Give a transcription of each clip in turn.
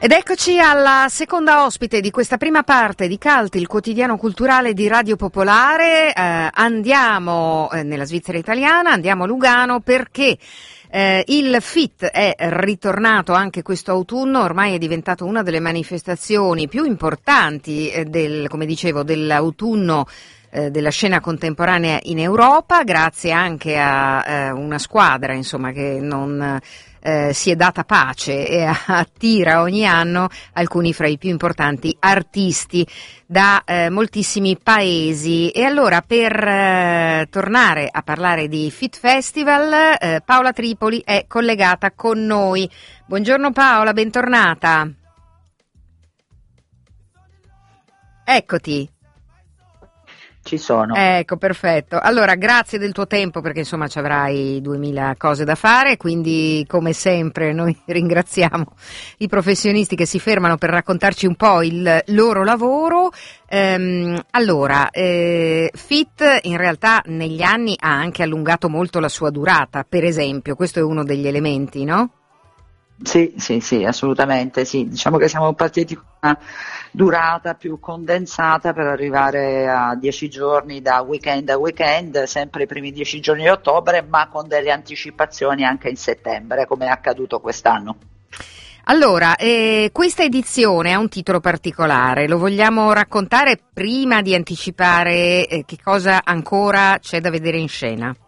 Ed eccoci alla seconda ospite di questa prima parte di Cult, il quotidiano culturale di Radio Popolare. Andiamo nella Svizzera italiana, andiamo a Lugano perché il FIT è ritornato anche questo autunno, ormai è diventato una delle manifestazioni più importanti come dicevo, dell'autunno della scena contemporanea in Europa, grazie anche a una squadra, insomma, che non si è data pace e attira ogni anno alcuni fra i più importanti artisti da moltissimi paesi. E allora, per tornare a parlare di FIT Festival, Paola Tripoli è collegata con noi. Buongiorno Paola, bentornata. Eccoti. Ci sono. Ecco, perfetto. Allora, grazie del tuo tempo perché insomma ci avrai 2000 cose da fare, quindi come sempre noi ringraziamo i professionisti che si fermano per raccontarci un po' il loro lavoro. Allora, FIT in realtà negli anni ha anche allungato molto la sua durata, per esempio, questo è uno degli elementi, no? Sì, assolutamente, sì. Diciamo che siamo partiti con una durata più condensata per arrivare a 10 giorni da weekend a weekend, sempre i primi 10 giorni di ottobre, ma con delle anticipazioni anche in settembre, come è accaduto quest'anno. Allora, questa edizione ha un titolo particolare, lo vogliamo raccontare prima di anticipare che cosa ancora c'è da vedere in scena?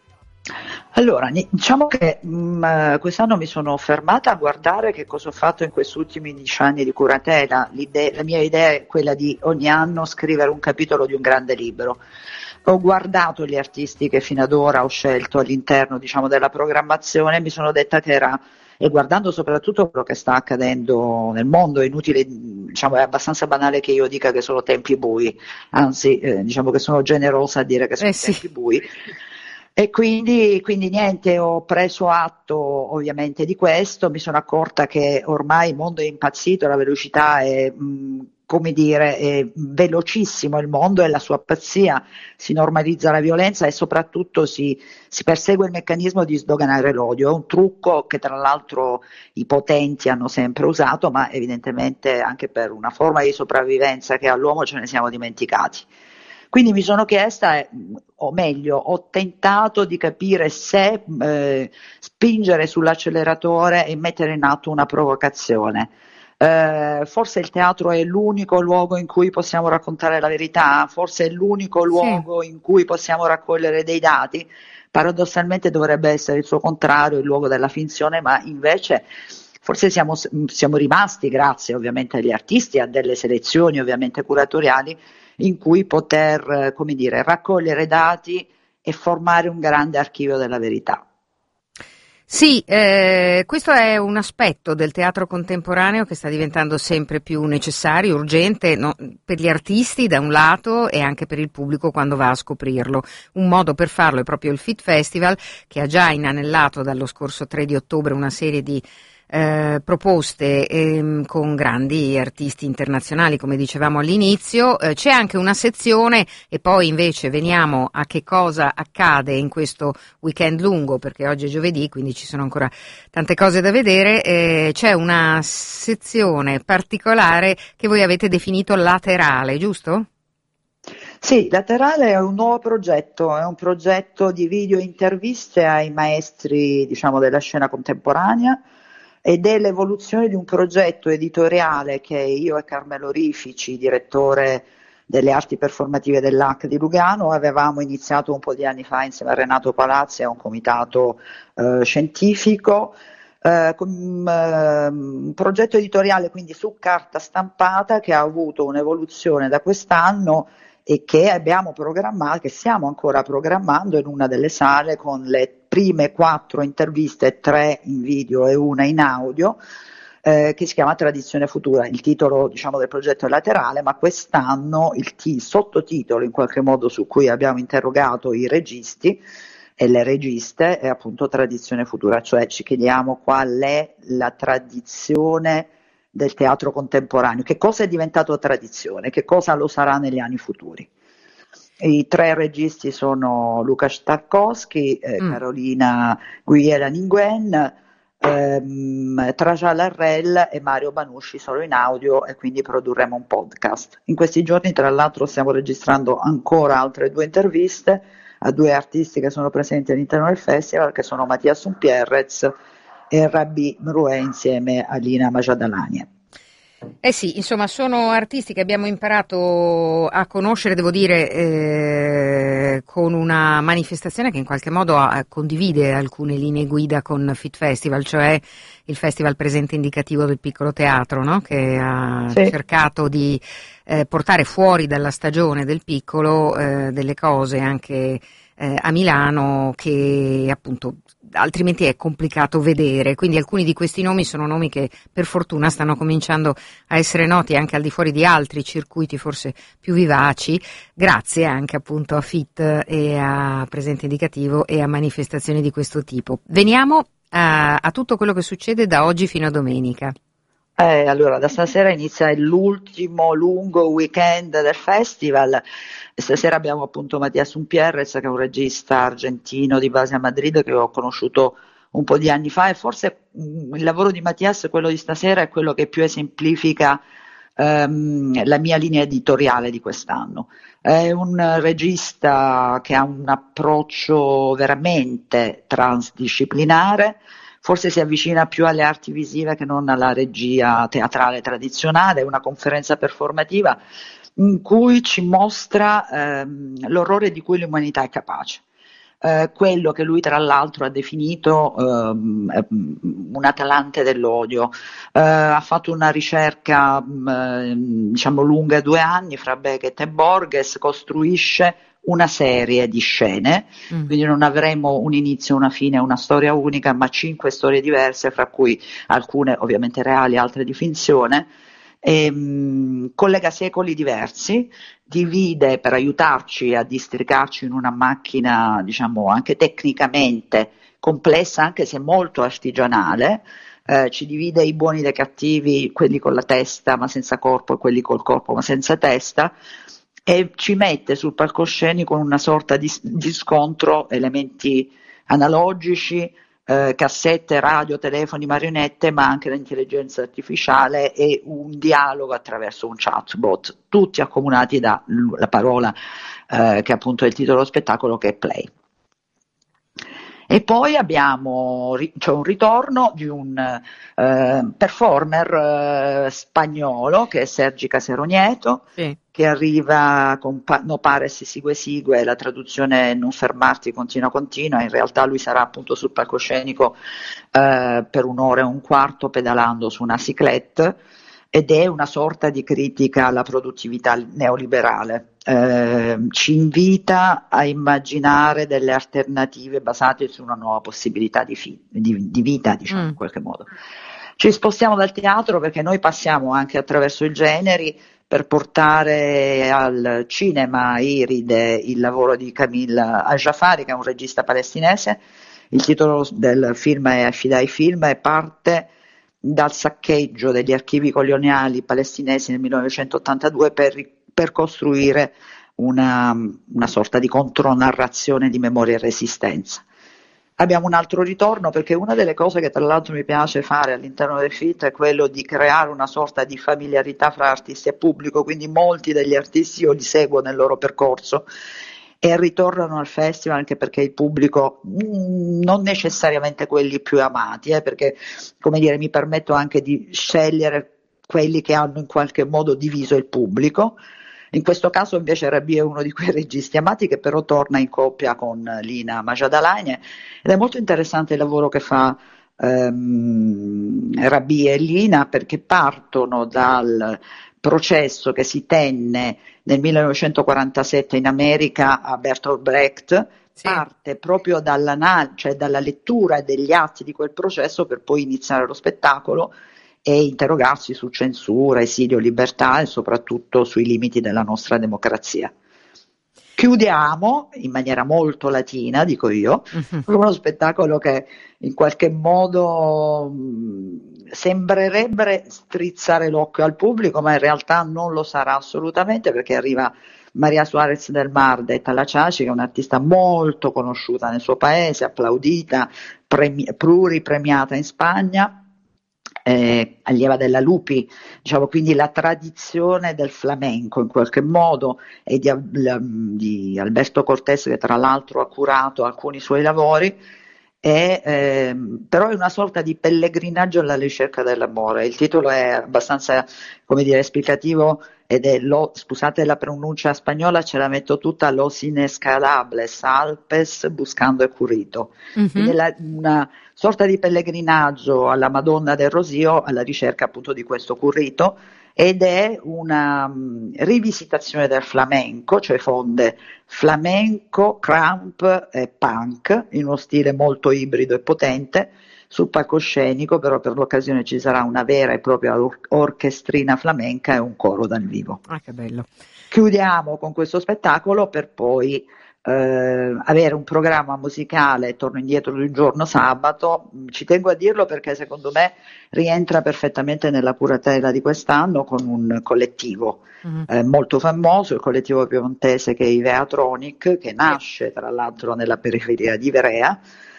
Allora, diciamo che quest'anno mi sono fermata a guardare che cosa ho fatto in questi ultimi 10 anni di curatela. La mia idea è quella di ogni anno scrivere un capitolo di un grande libro. Ho guardato gli artisti che fino ad ora ho scelto all'interno, diciamo, della programmazione e mi sono detta che era, e guardando soprattutto quello che sta accadendo nel mondo, è inutile, diciamo, è abbastanza banale che io dica che sono tempi bui, anzi, diciamo che sono generosa a dire che sono tempi bui. E quindi niente, ho preso atto ovviamente di questo, mi sono accorta che ormai il mondo è impazzito, la velocità è, come dire, è velocissimo il mondo e la sua pazzia, si normalizza la violenza e soprattutto si persegue il meccanismo di sdoganare l'odio, è un trucco che tra l'altro i potenti hanno sempre usato, ma evidentemente anche per una forma di sopravvivenza che all'uomo ce ne siamo dimenticati. Quindi mi sono chiesta, o meglio, ho tentato di capire se spingere sull'acceleratore e mettere in atto una provocazione. Forse il teatro è l'unico luogo in cui possiamo raccontare la verità, forse è l'unico luogo in cui possiamo raccogliere dei dati. Paradossalmente dovrebbe essere il suo contrario, il luogo della finzione, ma invece forse siamo rimasti, grazie ovviamente agli artisti, a delle selezioni ovviamente curatoriali, in cui poter, come dire, raccogliere dati e formare un grande archivio della verità. Sì, questo è un aspetto del teatro contemporaneo che sta diventando sempre più necessario, urgente, no, per gli artisti da un lato e anche per il pubblico quando va a scoprirlo. Un modo per farlo è proprio il FIT Festival, che ha già inanellato dallo scorso 3 di ottobre una serie di proposte con grandi artisti internazionali, come dicevamo all'inizio. C'è anche una sezione, e poi invece veniamo a che cosa accade in questo weekend lungo, perché oggi è giovedì, quindi ci sono ancora tante cose da vedere. C'è una sezione particolare che voi avete definito laterale, giusto? Sì, Laterale è un nuovo progetto, è un progetto di video interviste ai maestri, diciamo, della scena contemporanea, ed è l'evoluzione di un progetto editoriale che io e Carmelo Rifici, direttore delle arti performative dell'Hack di Lugano, avevamo iniziato un po' di anni fa insieme a Renato Palazzi e a un comitato scientifico, un progetto editoriale quindi su carta stampata che ha avuto un'evoluzione da quest'anno e che abbiamo programmato, che stiamo ancora programmando in una delle sale con le prime 4 interviste, 3 in video e una in audio, che si chiama Tradizione Futura. Il titolo, diciamo, del progetto è Laterale, ma quest'anno il sottotitolo in qualche modo su cui abbiamo interrogato i registi e le registe è appunto Tradizione Futura, cioè ci chiediamo qual è la tradizione del teatro contemporaneo, che cosa è diventato tradizione, che cosa lo sarà negli anni futuri. I 3 registi sono Lukasz Tarkowski, Carolina Guyela Nguyen, Traja Larrell e Mario Banusci solo in audio, e quindi produrremo un podcast. In questi giorni, tra l'altro, stiamo registrando ancora altre 2 interviste a 2 artisti che sono presenti all'interno del festival, che sono Mattias Unpierrez e Rabbi Mroué, insieme a Lina Majadalanie. Eh sì, insomma, sono artisti che abbiamo imparato a conoscere, devo dire, con una manifestazione che in qualche modo condivide alcune linee guida con Fit Festival, cioè il festival presente indicativo del piccolo teatro, no? Che ha cercato di portare fuori dalla stagione del piccolo delle cose anche a Milano che appunto altrimenti è complicato vedere, quindi alcuni di questi nomi sono nomi che per fortuna stanno cominciando a essere noti anche al di fuori di altri circuiti forse più vivaci, grazie anche appunto a FIT e a Presente Indicativo e a manifestazioni di questo tipo. Veniamo a tutto quello che succede da oggi fino a domenica. Allora, da stasera inizia l'ultimo lungo weekend del festival. Stasera abbiamo appunto Mattias Unpierrez, che è un regista argentino di base a Madrid, che ho conosciuto un po' di anni fa, e forse il lavoro di Mattias, quello di stasera, è quello che più esemplifica la mia linea editoriale di quest'anno. È un regista che ha un approccio veramente transdisciplinare. Forse si avvicina più alle arti visive che non alla regia teatrale tradizionale, è una conferenza performativa in cui ci mostra l'orrore di cui l'umanità è capace. Quello che lui tra l'altro ha definito un Atlante dell'odio. Ha fatto una ricerca diciamo lunga 2 anni fra Beckett e Borges, costruisce una serie di scene, quindi non avremo un inizio, una fine, una storia unica, ma 5 storie diverse, fra cui alcune ovviamente reali, altre di finzione, collega secoli diversi, divide per aiutarci a districarci in una macchina, diciamo, anche tecnicamente complessa, anche se molto artigianale. Ci divide i buoni dai cattivi, quelli con la testa ma senza corpo, e quelli col corpo ma senza testa, e ci mette sul palcoscenico una sorta di scontro, elementi analogici, cassette, radio, telefoni, marionette, ma anche l'intelligenza artificiale e un dialogo attraverso un chatbot, tutti accomunati dalla parola che appunto è il titolo dello spettacolo, che è play. E poi c'è un ritorno di un performer spagnolo, che è Sergi Caseronieto, sì, che arriva con No pares sigue sigue, la traduzione non fermarti, continua continua. In realtà lui sarà appunto sul palcoscenico per 1 ora e un quarto pedalando su una cyclette, ed è una sorta di critica alla produttività neoliberale. Ci invita a immaginare delle alternative basate su una nuova possibilità di vita, diciamo, in qualche modo. Ci spostiamo dal teatro perché noi passiamo anche attraverso i generi per portare al cinema Iride il lavoro di Camille Al-Jafari, che è un regista palestinese. Il titolo del film è Ashidai Film e parte dal saccheggio degli archivi coloniali palestinesi nel 1982 per costruire una sorta di contronarrazione di memoria e resistenza. Abbiamo un altro ritorno, perché una delle cose che tra l'altro mi piace fare all'interno del FIT è quello di creare una sorta di familiarità fra artisti e pubblico, quindi molti degli artisti io li seguo nel loro percorso e ritornano al festival, anche perché il pubblico, non necessariamente quelli più amati, perché, come dire, mi permetto anche di scegliere quelli che hanno in qualche modo diviso il pubblico. In questo caso invece Rabbi è uno di quei registi amati, che però torna in coppia con Lina Majadalanie, ed è molto interessante il lavoro che fa Rabbi e Lina, perché partono dal processo che si tenne nel 1947 in America a Bertolt Brecht. Sì. Parte proprio cioè dalla lettura degli atti di quel processo, per poi iniziare lo spettacolo e interrogarsi su censura, esilio, libertà e soprattutto sui limiti della nostra democrazia. Chiudiamo in maniera molto latina, dico io, con uno spettacolo che in qualche modo sembrerebbe strizzare l'occhio al pubblico, ma in realtà non lo sarà assolutamente, perché arriva Maria Suarez del Mar, detta La Ciaci, che è un'artista molto conosciuta nel suo paese, applaudita, pluripremiata in Spagna, allieva della Lupi, diciamo, quindi la tradizione del flamenco in qualche modo, e di Alberto Cortés, che tra l'altro ha curato alcuni suoi lavori, però è una sorta di pellegrinaggio alla ricerca dell'amore. Il titolo è abbastanza, come dire, esplicativo, ed è scusate la pronuncia spagnola, ce la metto tutta: Los Inescalables Alpes buscando el currito. Quindi una sorta di pellegrinaggio alla Madonna del Rosio alla ricerca appunto di questo currito, ed è una rivisitazione del flamenco, cioè fonde flamenco, crump e punk in uno stile molto ibrido e potente. Sul palcoscenico però per l'occasione ci sarà una vera e propria orchestrina flamenca e un coro dal vivo. Ah, che bello. Chiudiamo con questo spettacolo per poi avere un programma musicale, torno indietro di un giorno sabato. Ci tengo a dirlo perché secondo me rientra perfettamente nella curatela di quest'anno, con un collettivo molto famoso, il collettivo piemontese che è i Veatronic, che nasce tra l'altro nella periferia di Ivrea,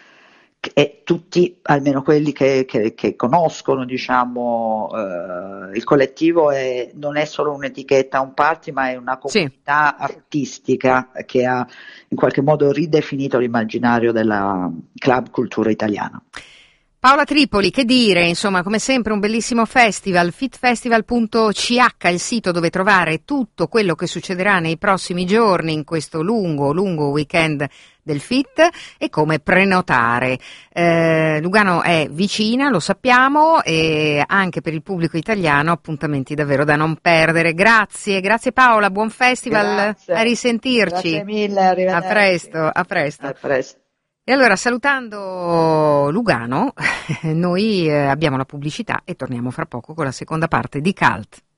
e tutti, almeno quelli che conoscono, diciamo, il collettivo non è solo un'etichetta, un party, ma è una comunità artistica che ha in qualche modo ridefinito l'immaginario della club cultura italiana. Paola Tripoli, che dire, insomma, come sempre un bellissimo festival, fitfestival.ch, il sito dove trovare tutto quello che succederà nei prossimi giorni in questo lungo weekend del FIT e come prenotare. Lugano è vicina, lo sappiamo, e anche per il pubblico italiano appuntamenti davvero da non perdere. Grazie Paola, buon festival, grazie. A risentirci. Grazie mille, arrivederci. A presto. A presto. E allora, salutando Lugano, noi abbiamo la pubblicità e torniamo fra poco con la seconda parte di Cult.